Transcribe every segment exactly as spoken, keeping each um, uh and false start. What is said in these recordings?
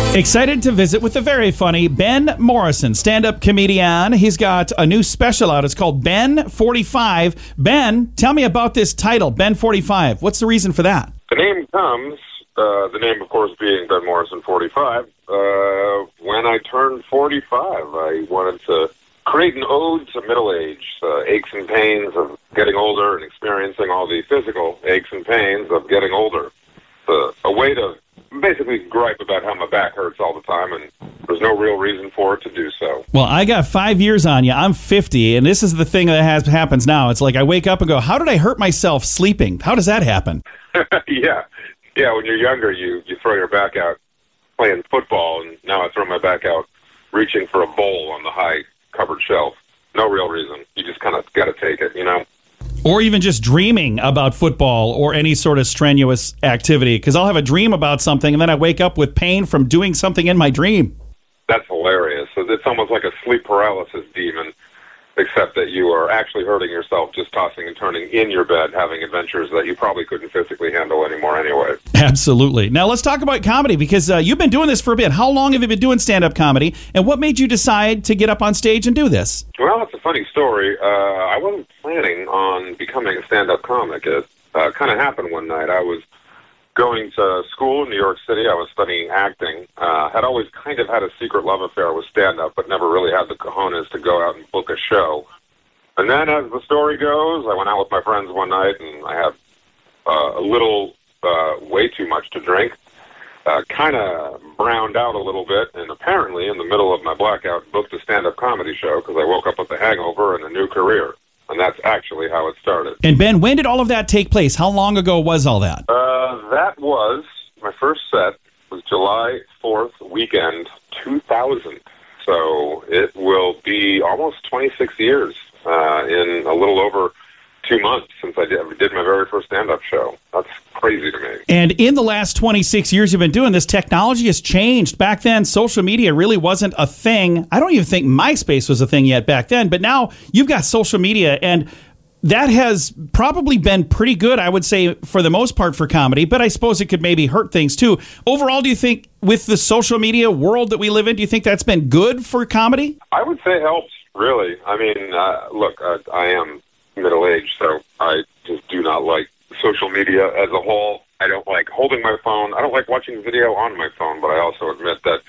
Excited to visit with the very funny Ben Morrison, stand-up comedian. He's got a new special out. It's called Ben forty-five. Ben, tell me about this title, Ben forty-five. What's the reason for that? The name comes, uh, the name, of course, being Ben Morrison forty-five. Uh, when I turned forty-five, I wanted to create an ode to middle age, uh, aches and pains of getting older and experiencing all the physical aches and pains of getting older. Uh, a way to basically gripe about how my back hurts all the time, and there's no real reason for it to do so. Well, I got five years on you. I'm fifty, and this is the thing that has happens now. It's like I wake up and go, how did I hurt myself sleeping? How does that happen? yeah. Yeah, when you're younger, you, you throw your back out playing football, and now I throw my back out reaching for a bowl on the high covered shelf. No real reason. You just kind of got to take it, you know? Or even just dreaming about football or any sort of strenuous activity, because I'll have a dream about something, and then I wake up with pain from doing something in my dream. That's hilarious. So it's almost like a sleep paralysis demon, except that you are actually hurting yourself just tossing and turning in your bed, having adventures that you probably couldn't physically handle anymore anyway. Absolutely. Now let's talk about comedy, because uh, you've been doing this for a bit. How long have you been doing stand-up comedy, and what made you decide to get up on stage and do this? Well, it's a funny story. Uh, I wasn't planning on becoming a stand-up comic. It uh, kind of happened one night. I was going to school in New York City. I was studying acting. Uh, had always kind of had a secret love affair with stand-up, but never really had the cojones to go out and book a show. And then, as the story goes, I went out with my friends one night, and I had uh, a little, uh, way too much to drink. Uh, kind of browned out a little bit, and apparently, in the middle of my blackout, booked a stand-up comedy show because I woke up with a hangover and a new career. And that's actually how it started. And Ben, when did all of that take place? How long ago was all that? Uh, that was, my first set was July fourth weekend, two thousand. So it will be almost twenty-six years uh, in a little over two months since I did, did my very first stand-up show. That's crazy to me. And in the last twenty-six years you've been doing this, technology has changed. Back then, social media really wasn't a thing. I don't even think MySpace was a thing yet back then, but now you've got social media, and that has probably been pretty good, I would say, for the most part for comedy, but I suppose it could maybe hurt things too. Overall, do you think with the social media world that we live in, do you think that's been good for comedy? I would say helps, really. I mean, uh, look, uh, I am middle-aged, so I just do not like social media as a whole. I don't like holding my phone. I don't like watching video on my phone, but I also admit that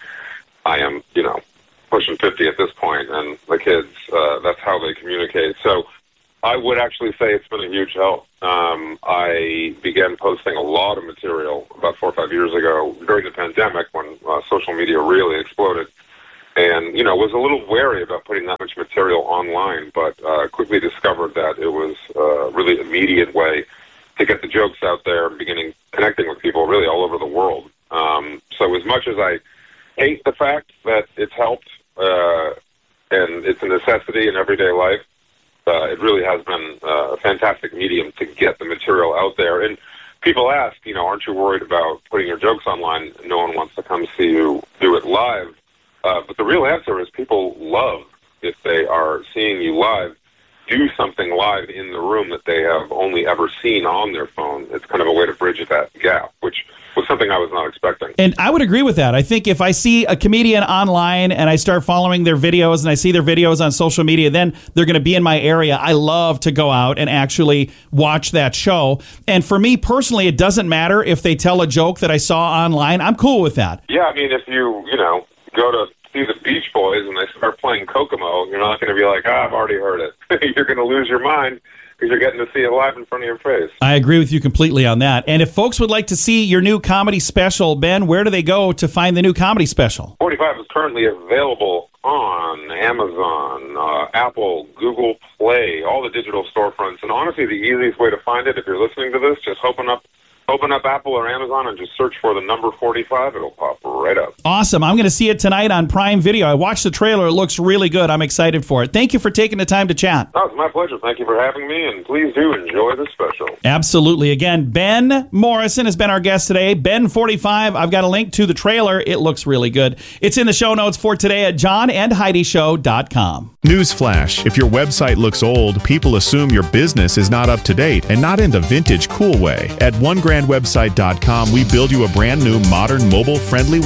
I am, you know, pushing fifty at this point, and the kids, uh, that's how they communicate. So I would actually say it's been a huge help. Um, I began posting a lot of material about four or five years ago during the pandemic when uh, social media really exploded. And, you know, was a little wary about putting that much material online, but uh, quickly discovered that it was a really immediate way to get the jokes out there and beginning connecting with people really all over the world. Um, so as much as I hate the fact that it's helped uh, and it's a necessity in everyday life, uh, it really has been uh, a fantastic medium to get the material out there. And people ask, you know, aren't you worried about putting your jokes online? No one wants to come see you do it live. Uh, but the real answer is people love, if they are seeing you live, do something live in the room that they have only ever seen on their phone. It's kind of a way to bridge that gap, which was something I was not expecting. And I would agree with that. I think if I see a comedian online and I start following their videos and I see their videos on social media, then they're going to be in my area. I love to go out and actually watch that show. And for me personally, it doesn't matter if they tell a joke that I saw online. I'm cool with that. Yeah, I mean, if you, you know, go to see the Beach Boys and they start playing Kokomo, you're not going to be like, ah, I've already heard it. You're going to lose your mind because you're getting to see it live in front of your face. I agree with you completely on that. And if folks would like to see your new comedy special, Ben, where do they go to find the new comedy special? forty-five is currently available on Amazon, uh, Apple, Google Play, all the digital storefronts. And honestly, the easiest way to find it, if you're listening to this, just open up Open up Apple or Amazon and just search for the number forty-five. It'll pop right up. Awesome. I'm going to see it tonight on Prime Video. I watched the trailer. It looks really good. I'm excited for it. Thank you for taking the time to chat. Oh, it's my pleasure. Thank you for having me, and please do enjoy the special. Absolutely. Again, Ben Morrison has been our guest today. Ben forty-five. I've got a link to the trailer. It looks really good. It's in the show notes for today at john and heidi show dot com. Newsflash: if your website looks old, people assume your business is not up to date and not in the vintage cool way. At one grand website dot com, we build you a brand new, modern, mobile-friendly website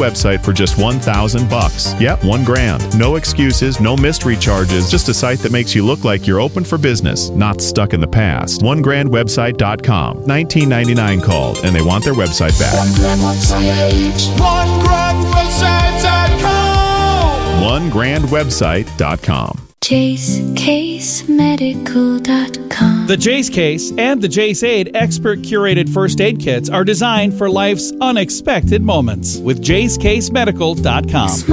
website for just one thousand bucks. Yep, one grand. No excuses, no mystery charges, just a site that makes you look like you're open for business, not stuck in the past. one grand website dot com. nineteen ninety-nine called, and they want their website back. one grand website dot com. one grand website dot com. Jace Case Medical dot com. The Jace Case and the Jace Aid expert curated first aid kits are designed for life's unexpected moments with Jace Case Medical dot com.